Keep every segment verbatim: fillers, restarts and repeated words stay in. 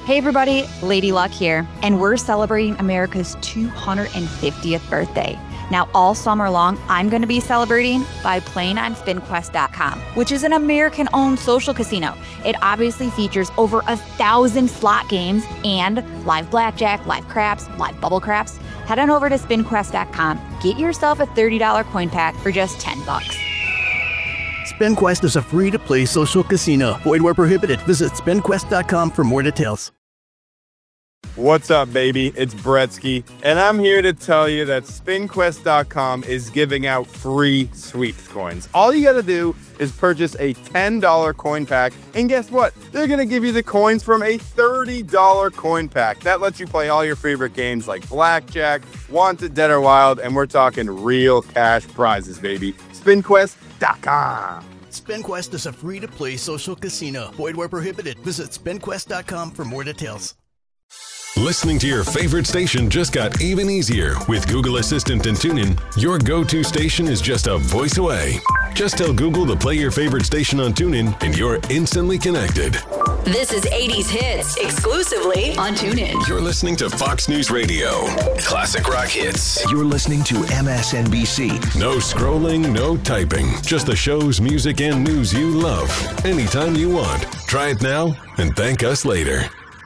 Hey everybody, Lady Luck here, and we're celebrating America's two hundred fiftieth birthday. Now, all summer long, I'm going to be celebrating by playing on spin quest dot com, which is an American-owned social casino. It obviously features over a thousand slot games and live blackjack, live craps, live bubble craps. Head on over to spin quest dot com, get yourself a thirty dollars coin pack for just ten bucks. SpinQuest is a free-to-play social casino. Void where prohibited. Visit spin quest dot com for more details. What's up, baby? It's Bretsky, and I'm here to tell you that spin quest dot com is giving out free sweeps coins. All you gotta do is purchase a ten dollars coin pack, and guess what? They're gonna give you the coins from a thirty dollars coin pack. That lets you play all your favorite games like Blackjack, Wanted, Dead or Wild, and we're talking real cash prizes, baby. spin quest dot com. SpinQuest is a free-to-play social casino. Void where prohibited. Visit spin quest dot com for more details. Listening to your favorite station just got even easier. With Google Assistant and TuneIn, your go-to station is just a voice away. Just tell Google to play your favorite station on TuneIn, and you're instantly connected. This is eighties Hits, exclusively on TuneIn. You're listening to Fox News Radio. Classic rock hits. You're listening to M S N B C. No scrolling, no typing. Just the shows, music, and news you love. Anytime you want. Try it now and thank us later.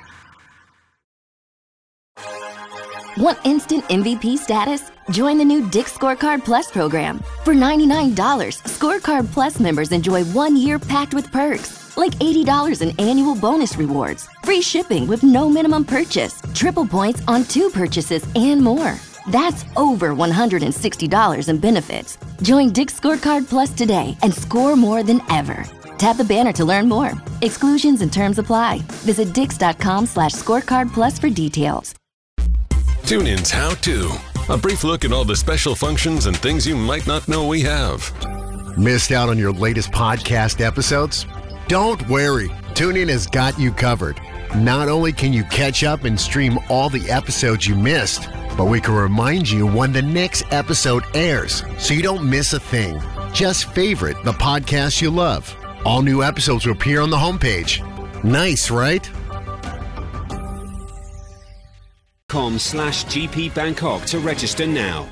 Want instant M V P status? Join the new Dick's Scorecard Plus program. For ninety-nine dollars, Scorecard Plus members enjoy one year packed with perks, like eighty dollars in annual bonus rewards, free shipping with no minimum purchase, triple points on two purchases, and more. That's over one hundred sixty dollars in benefits. Join Dick's Scorecard Plus today and score more than ever. Tap the banner to learn more. Exclusions and terms apply. Visit dix.com slash scorecard plus for details. TuneIn's How To. A brief look at all the special functions and things you might not know we have. Missed out on your latest podcast episodes? Don't worry. TuneIn has got you covered. Not only can you catch up and stream all the episodes you missed, but we can remind you when the next episode airs so you don't miss a thing. Just favorite the podcast you love. All new episodes will appear on the homepage. Nice, right? com slash GP Bangkok to register now.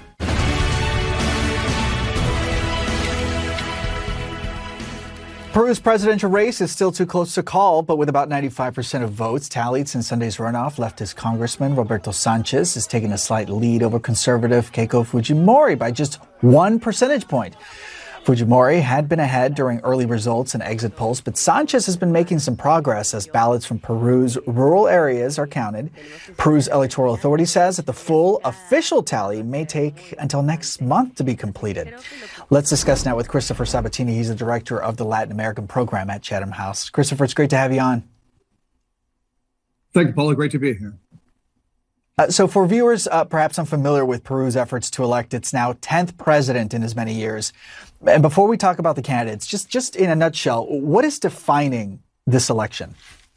Peru's presidential race is still too close to call, but with about ninety-five percent of votes tallied since Sunday's runoff, leftist Congressman Roberto Sanchez is taking a slight lead over conservative Keiko Fujimori by just one percentage point. Fujimori had been ahead during early results and exit polls, but Sanchez has been making some progress as ballots from Peru's rural areas are counted. Peru's electoral authority says that the full official tally may take until next month to be completed. Let's discuss now with Christopher Sabatini. He's the director of the Latin American program at Chatham House. Christopher, it's great to have you on. Thank you, Paula. Great to be here. Uh, so for viewers uh, perhaps unfamiliar with Peru's efforts to elect its now tenth president in as many years, and before we talk about the candidates, just, just in a nutshell, what is defining this election?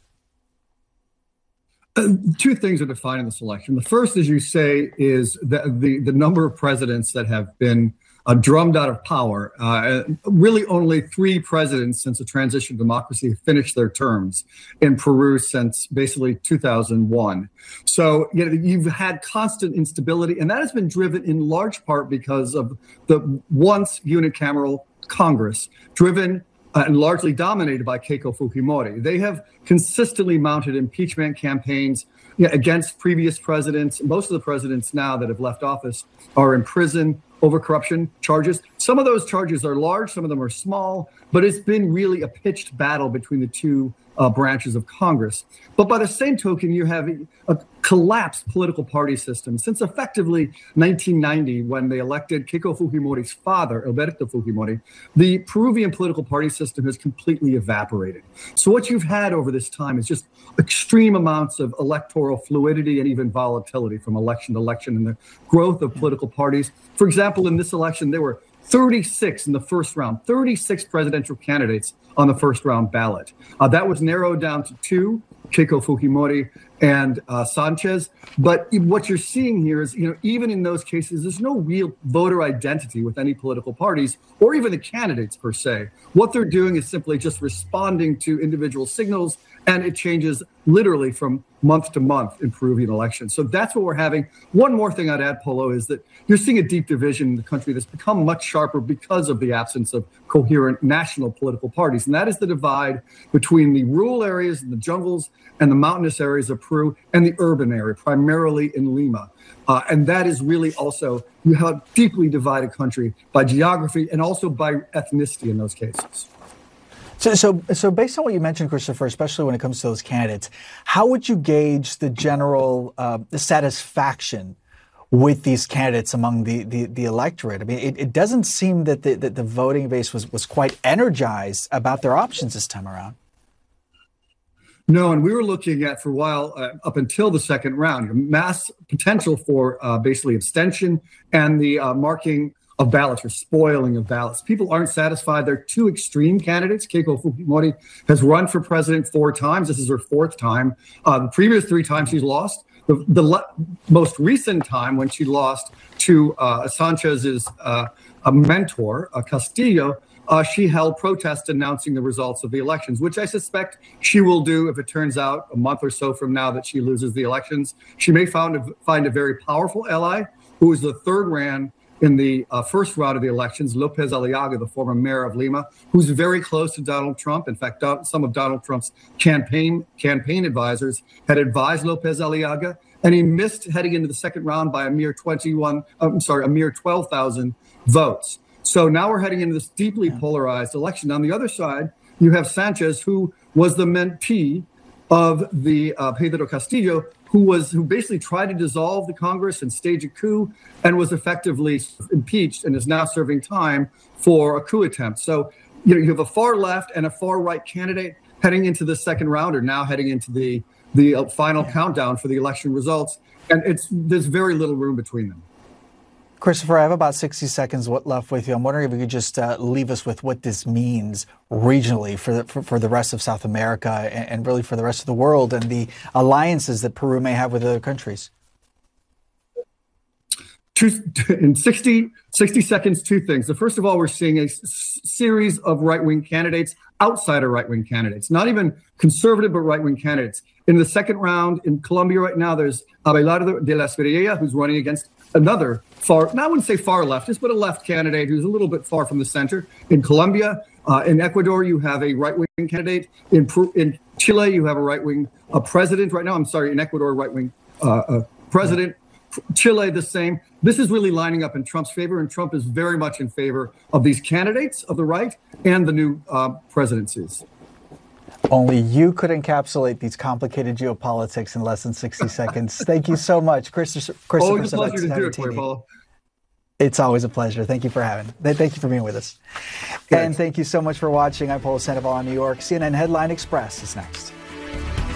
Uh, two things are defining this election. The first, as you say, is the, the, the number of presidents that have been uh, drummed out of power. Uh, really only three presidents since the transition to democracy have finished their terms in Peru since basically two thousand one. So you know, you've had constant instability, and that has been driven in large part because of the once unicameral Congress, driven uh, and largely dominated by Keiko Fujimori. They have consistently mounted impeachment campaigns you know, against previous presidents. Most of the presidents now that have left office are in prison over corruption charges. Some of those charges are large, some of them are small, but it's been really a pitched battle between the two uh, branches of Congress. But by the same token, you have a collapsed political party system since effectively nineteen ninety, when they elected Keiko Fujimori's father, Alberto Fujimori. The Peruvian political party system has completely evaporated. So what you've had over this time is just extreme amounts of electoral fluidity and even volatility from election to election and the growth of political parties. For example, in this election, there were thirty-six in the first round, thirty-six presidential candidates on the first round ballot. Uh, that was narrowed down to two, Keiko Fujimori and uh, Sanchez. But what you're seeing here is, you know, even in those cases, there's no real voter identity with any political parties or even the candidates per se. What they're doing is simply just responding to individual signals, and it changes literally from month to month in Peruvian elections. So that's what we're having. One more thing I'd add, Polo, is that you're seeing a deep division in the country that's become much sharper because of the absence of coherent national political parties. And that is the divide between the rural areas and the jungles and the mountainous areas of Peru and the urban area, primarily in Lima. Uh, and that is really also, you have a deeply divided country by geography and also by ethnicity in those cases. So, so, so based on what you mentioned, Christopher, especially when it comes to those candidates, how would you gauge the general uh, the satisfaction with these candidates among the, the, the electorate? I mean, it, it doesn't seem that the, that the voting base was, was quite energized about their options this time around. No, and we were looking at for a while, uh, up until the second round, mass potential for uh, basically abstention and the uh, marking of ballots or spoiling of ballots. People aren't satisfied. They're two extreme candidates. Keiko Fujimori has run for president four times. This is her fourth time. Uh, the previous three times she's lost. The, the le- most recent time when she lost to uh, Sanchez's uh, a mentor, uh, Castillo, uh, she held protests announcing the results of the elections, which I suspect she will do if it turns out a month or so from now that she loses the elections. She may find a, find a very powerful ally who is the third man in the uh, first round of the elections, Lopez Aliaga, the former mayor of Lima, who's very close to Donald Trump. In fact, Don, some of Donald Trump's campaign campaign advisors had advised Lopez Aliaga, and he missed heading into the second round by a mere twenty-one, I'm sorry, a mere twelve thousand votes. So now we're heading into this deeply polarized election. On the other side, you have Sanchez, who was the mentee of the uh, Pedro Castillo, who was who basically tried to dissolve the Congress and stage a coup and was effectively impeached and is now serving time for a coup attempt. So, you know, you have a far left and a far right candidate heading into the second round, or now heading into the the uh, final yeah. countdown for the election results, and it's there's very little room between them. Christopher, I have about sixty seconds left with you. I'm wondering if you could just uh, leave us with what this means regionally for the, for, for the rest of South America and, and really for the rest of the world and the alliances that Peru may have with other countries. Two, in sixty, sixty seconds, two things. The first of all, we're seeing a s- series of right-wing candidates, outsider right-wing candidates, not even conservative, but right-wing candidates. In the second round in Colombia right now, there's Abelardo de la Espriella, who's running against another far, I wouldn't say far leftist, but a left candidate who's a little bit far from the center. In Colombia, uh, in Ecuador, you have a right-wing candidate. In in Chile, you have a right-wing uh, president right now. I'm sorry, in Ecuador, right-wing uh, uh, president. Chile, the same. This is really lining up in Trump's favor, and Trump is very much in favor of these candidates of the right and the new uh, presidencies. Only you could encapsulate these complicated geopolitics in less than sixty seconds. Thank you so much, Christopher. Always a pleasure to do it for you, Paul. It's always a pleasure. Thank you for having. Thank you for being with us. Good. And thank you so much for watching. I'm Paulo Sandoval in New York. C N N Headline Express is next.